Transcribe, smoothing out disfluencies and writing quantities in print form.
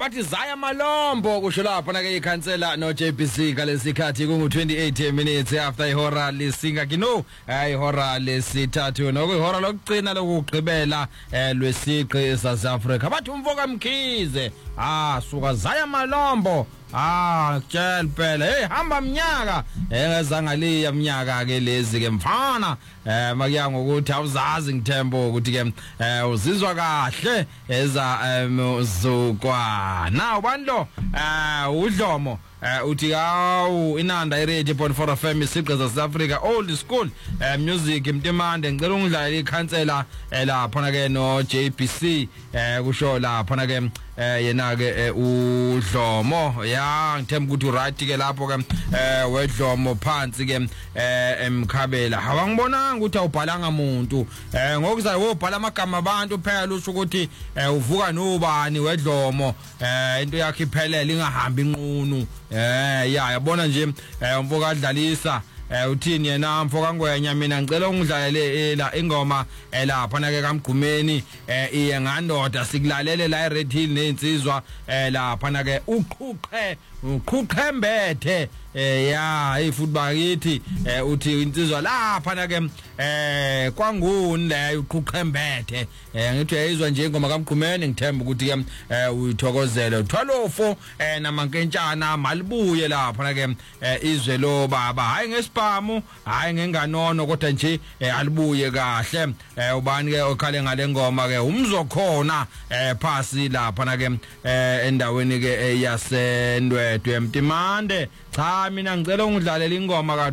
bathi Zaya Malombo kusho lapha na ke ikhansela no JBC ngalesikhathi kungu 28 minutes after ihora lesinga kino ihora lesithathu nokuyihora lokugcina lokugqibela lwesiqi South Africa bathi umfoka Mkhize suka Zaya Malombo tshela phela hey hamba mnyaka engezangaliya mnyaka ke lezi ke mfana makuya ngokuthi awuzazi ngithemba ukuthi ke uzizwa kahle eza mzukwa now bandlo udlomo uthi awu inanda iRadio Point for FM isiqe South Africa old school music Mtimande ngicela ungidlalele ikhansela lapha na ke no JBC kusho lapha na ke yena ke udlomo ya ngithemba ukuthi right ke lapho ke wedlomo phansi ke emkhabela awangibonanga ukuthi awubhalanga umuntu ngokuza wobhala amagama abantu phela usho ukuthi uvuka nobani wedlomo into yakhe iphelele ingahambi inqunu yabona nje umfoka adlalisa uthini yena mfoka Ngwenya mina ngicela ungidlalele la ingoma lapha na ke kaMgqumeni iye ngandoda sikulalele la eRed Hill nensizwa lapha na ke uqhuqhembethe futhi bakithi uthi insizwa lapha na ke kwanguni le uqhuqhembethe ngithi uyizwa nje ingoma kaMgqumeni ngithemba ukuthi ke uyithokozele 12 namankentshana malibuye lapha na ke izwe lo baba hayi ngesiphamu hayi ngenganono kodwa nje alibuye kahle ubani ke okhale ngale ngoma ke umzokhona phasi lapha na ke endaweni ke yasendwedwe Mtimande cha mina ngicela ungidlalele ingoma